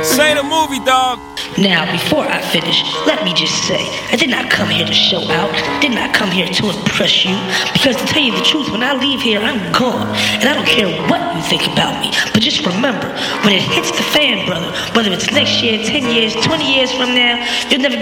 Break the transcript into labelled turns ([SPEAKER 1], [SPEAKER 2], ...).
[SPEAKER 1] Say the movie, dog.
[SPEAKER 2] Now, before I finish, let me just say, I did not come here to show out, did not come here to impress you, because to tell you the truth, when I leave here, I'm gone, and I don't care what you think about me, but just remember, when it hits the fan, brother, whether it's next year, 10 years, 20 years from now, you'll never be